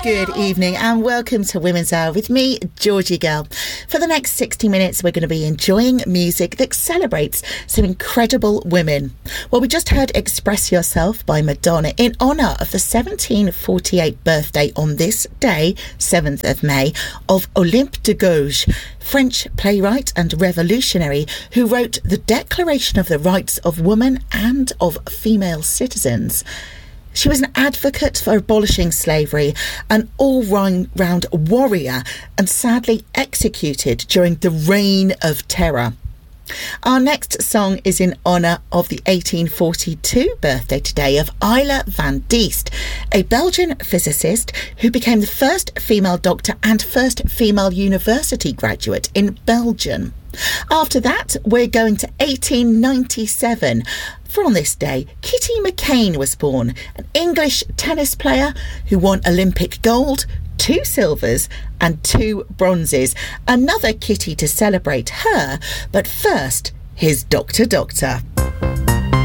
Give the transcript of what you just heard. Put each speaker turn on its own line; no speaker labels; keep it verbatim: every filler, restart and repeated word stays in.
Good evening and welcome to Women's Hour with me, Georgie Girl. For the next sixty minutes, we're going to be enjoying music that celebrates some incredible women. Well, we just heard Express Yourself by Madonna in honour of the seventeen forty-eight birthday on this day, seventh of May, of Olympe de Gouges, French playwright and revolutionary who wrote the Declaration of the Rights of Women and of Female Citizens. She was an advocate for abolishing slavery, an all-round warrior, and sadly executed during the Reign of Terror. Our next song is in honour of the eighteen forty-two birthday today of Isla van Diest, a Belgian physicist who became the first female doctor and first female university graduate in Belgium. After that, we're going to eighteen ninety-seven. For on this day, Kitty McKane was born, an English tennis player who won Olympic gold, two silvers and two bronzes. Another Kitty to celebrate her, but first, here's Doctor Doctor.